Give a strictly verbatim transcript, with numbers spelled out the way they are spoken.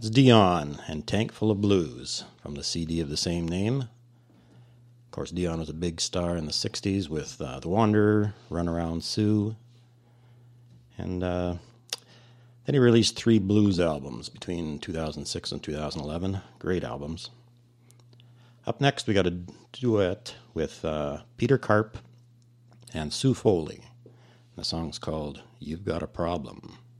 That's Dion and Tank Full of Blues from the C D of the same name. Of course, Dion was a big star in the sixties with uh, The Wanderer, Runaround Sue. And uh, then he released three blues albums between two thousand six and two thousand eleven. Great albums. Up next, we got a duet with uh, Peter Karp and Sue Foley. The song's called You've Got a Problem.